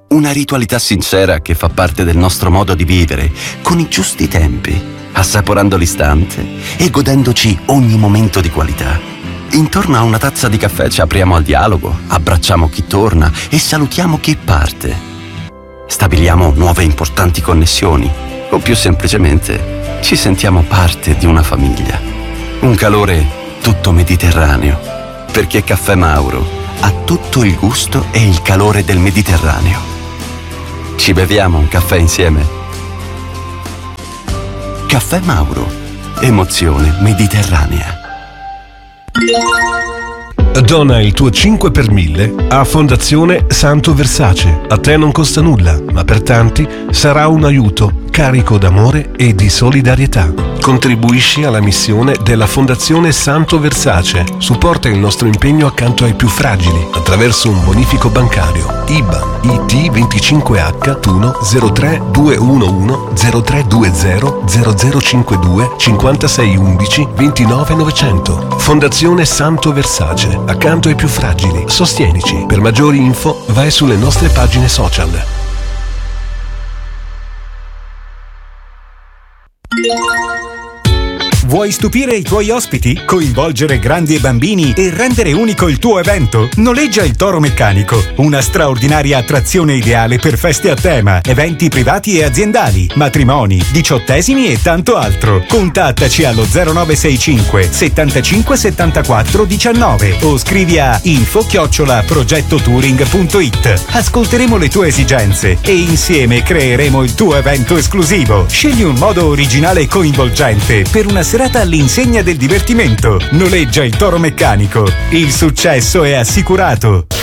Una ritualità sincera che fa parte del nostro modo di vivere, con i giusti tempi, assaporando l'istante e godendoci ogni momento di qualità. Intorno a una tazza di caffè ci apriamo al dialogo, abbracciamo chi torna e salutiamo chi parte. Stabiliamo nuove importanti connessioni o più semplicemente ci sentiamo parte di una famiglia. Un calore tutto mediterraneo, perché Caffè Mauro ha tutto il gusto e il calore del Mediterraneo. Ci beviamo un caffè insieme? Caffè Mauro, emozione mediterranea. Dona il tuo 5 per 1000 a Fondazione Santo Versace. A te non costa nulla, ma per tanti sarà un aiuto carico d'amore e di solidarietà. Contribuisci alla missione della Fondazione Santo Versace. Supporta il nostro impegno accanto ai più fragili attraverso un bonifico bancario. IBAN IT 25H 1 03 211 0320 0052 5611 29 900. Fondazione Santo Versace. Accanto ai più fragili. Sostienici. Per maggiori info vai sulle nostre pagine social. Vuoi stupire i tuoi ospiti? Coinvolgere grandi e bambini e rendere unico il tuo evento? Noleggia il Toro Meccanico, una straordinaria attrazione ideale per feste a tema, eventi privati e aziendali, matrimoni, diciottesimi e tanto altro. Contattaci allo 0965 75 74 19 o scrivi a info@progettotouring.it. Ascolteremo le tue esigenze e insieme creeremo il tuo evento esclusivo. Scegli un modo originale e coinvolgente per una serata all'insegna del divertimento. Noleggia il Toro Meccanico. Il successo è assicurato.